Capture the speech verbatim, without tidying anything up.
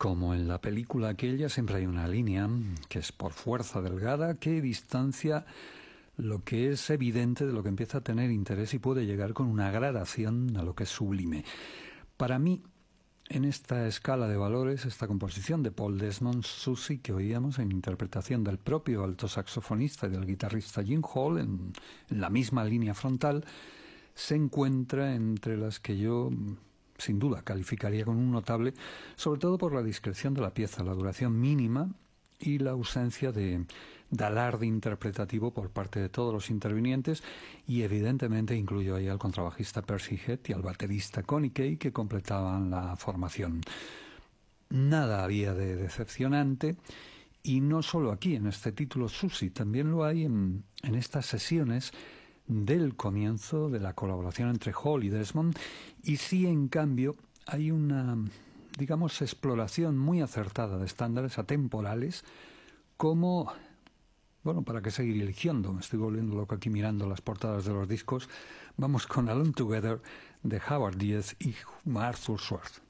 Como en la película aquella, siempre hay una línea que es por fuerza delgada que distancia lo que es evidente de lo que empieza a tener interés y puede llegar con una gradación a lo que es sublime. Para mí, en esta escala de valores, esta composición de Paul Desmond, Susie, que oíamos en interpretación del propio alto saxofonista y del guitarrista Jim Hall, en, en la misma línea frontal, se encuentra entre las que yo, sin duda, calificaría con un notable, sobre todo por la discreción de la pieza, la duración mínima y la ausencia de, de alarde interpretativo por parte de todos los intervinientes, y evidentemente incluyo ahí al contrabajista Percy Head y al baterista Connie Kay, que completaban la formación. Nada había de decepcionante, y no solo aquí en este título Susie, también lo hay en, en estas sesiones del comienzo de la colaboración entre Hall y Desmond, y sí, en cambio, hay una, digamos, exploración muy acertada de estándares atemporales, como, bueno, ¿para qué seguir eligiendo? Me estoy volviendo loco aquí mirando las portadas de los discos. Vamos con Alone Together de Howard Diaz y Arthur Schwartz.